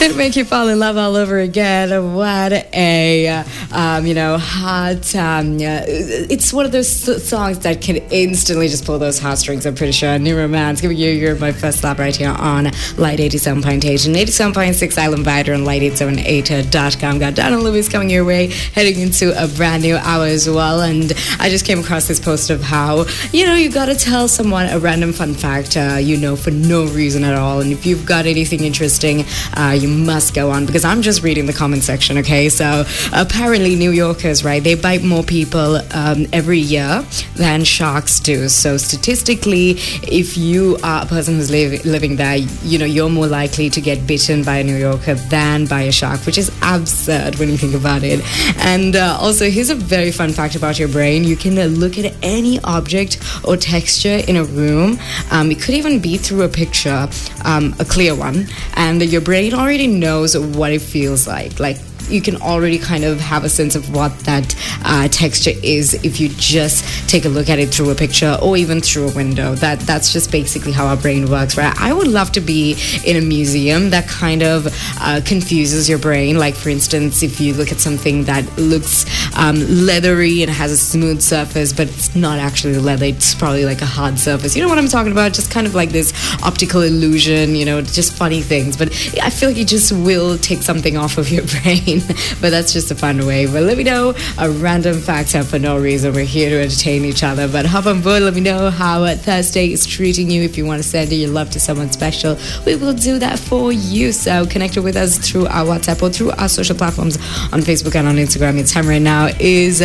It'll make you fall in love all over again. What a, hot, it's one of those songs that can instantly just pull those heartstrings, I'm pretty sure. New Romance, giving you my first slap right here on Light 87.8 and 87.6 Island Vider and Light878.com. Got Donald Lewis coming your way, heading into a brand new hour as well. And I just came across this post of how, you got to tell someone a random fun fact, for no reason at all. And if you've got anything interesting, you must go on, because I'm just reading the comment section, okay? So apparently New Yorkers, right, they bite more people every year than sharks do. So statistically, if you are a person who's living there, you're more likely to get bitten by a New Yorker than by a shark, which is absurd when you think about it. And also, here's a very fun fact about your brain. You can look at any object or texture in a room. It could even be through a picture, a clear one, and your brain already knows what it feels like. Like, you can already kind of have a sense of what that texture is if you just take a look at it through a picture or even through a window. That's just basically how our brain works, right? I would love to be in a museum that kind of confuses your brain. Like, for instance, if you look at something that looks leathery and has a smooth surface, but it's not actually leather, it's probably like a hard surface. You know what I'm talking about? Just kind of like this optical illusion, just funny things. But I feel like it just will take something off of your brain. But that's just a fun way. But let me know a random fact for no reason. We're here to entertain each other. But hop on board. Let me know how Thursday is treating you. If you want to send your love to someone special, we will do that for you. So connect with us through our WhatsApp or through our social platforms on Facebook and on Instagram. Your time right now is